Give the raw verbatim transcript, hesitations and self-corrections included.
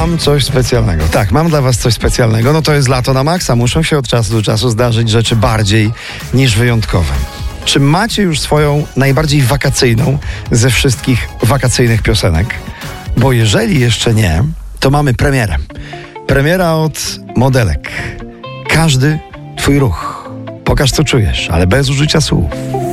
Mam coś specjalnego. Tak, mam dla was coś specjalnego. No to jest lato na maksa. Muszą się od czasu do czasu zdarzyć rzeczy bardziej niż wyjątkowe. Czy macie już swoją najbardziej wakacyjną ze wszystkich wakacyjnych piosenek? Bo jeżeli jeszcze nie, to mamy premierę. Premiera od Modelek. Każdy twój ruch. Pokaż, co czujesz, ale bez użycia słów.